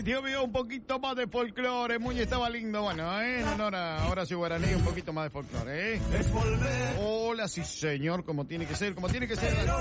Ay, Dios mío, un poquito más de folclore. Muñe estaba lindo. Bueno, en honor a Horacio Guaraní, un poquito más de folclore, Es volver. Hola, sí señor, como tiene que ser, como tiene que ser.